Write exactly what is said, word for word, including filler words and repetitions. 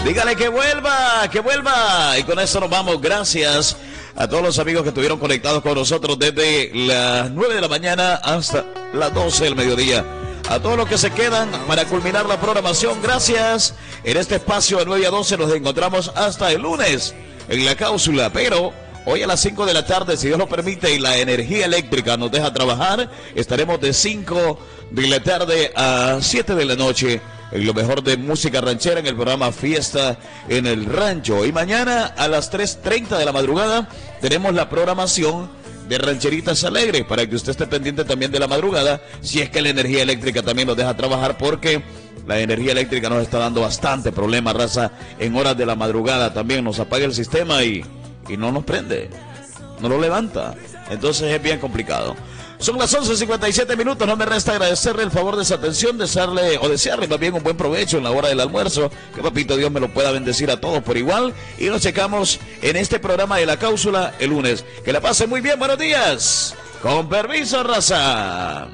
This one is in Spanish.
Dígale que vuelva, que vuelva. Y con eso nos vamos. Gracias a todos los amigos que estuvieron conectados con nosotros desde las nueve de la mañana hasta las doce del mediodía. A todos los que se quedan para culminar la programación, gracias. En este espacio de nueve a doce nos encontramos hasta el lunes en la cápsula, pero hoy a las cinco de la tarde, si Dios lo permite y la energía eléctrica nos deja trabajar, estaremos de cinco de la tarde a siete de la noche en lo mejor de música ranchera en el programa Fiesta en el Rancho. Y mañana a las tres treinta de la madrugada tenemos la programación de Rancheritas Alegres, para que usted esté pendiente también de la madrugada, si es que la energía eléctrica también nos deja trabajar, porque la energía eléctrica nos está dando bastante problema, raza, en horas de la madrugada. También nos apaga el sistema y, y no nos prende, no lo levanta, entonces es bien complicado. Son las once cincuenta y siete minutos, no me resta agradecerle el favor de su atención, desearle o desearle más bien un buen provecho en la hora del almuerzo, que papito Dios me lo pueda bendecir a todos por igual, y nos checamos en este programa de La Cápsula el lunes. Que la pase muy bien, buenos días, con permiso, raza.